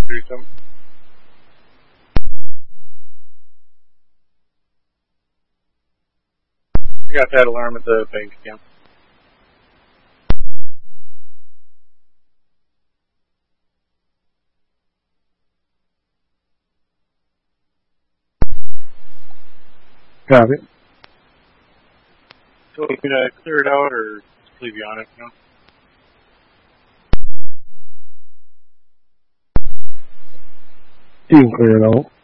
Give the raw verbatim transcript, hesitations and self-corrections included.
through some. I got that alarm at the bank again. Got it. So, can I clear it out or just leave you on it, you know? You can clear it out.